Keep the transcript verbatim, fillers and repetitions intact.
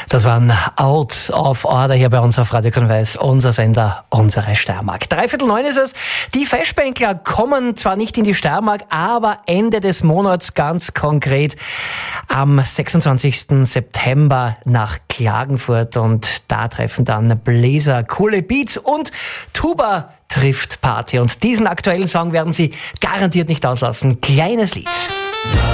Das waren Out of Order hier bei uns auf Radio Konweis, unser Sender, unsere Steiermark. Dreiviertel neun ist es. Die Festbänkler kommen zwar nicht in die Steiermark, aber Ende des Monats ganz konkret am sechsundzwanzigsten September nach Klagenfurt. Und da treffen dann Bläser, coole Beats und Tuba trifft Party. Und diesen aktuellen Song werden Sie garantiert nicht auslassen. Kleines Lied.